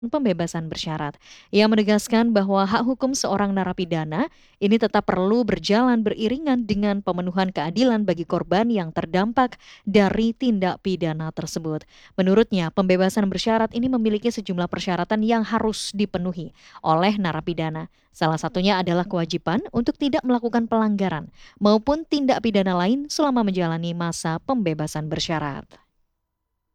pembebasan bersyarat. Ia menegaskan bahwa hak hukum seorang narapidana ini tetap perlu berjalan beriringan dengan pemenuhan keadilan bagi korban yang terdampak dari tindak pidana tersebut. Menurutnya, pembebasan bersyarat ini memiliki sejumlah persyaratan yang harus dipenuhi oleh narapidana. Salah satunya adalah kewajiban untuk tidak melakukan pelanggaran maupun tindak pidana lain selama menjalani masa pembebasan bersyarat.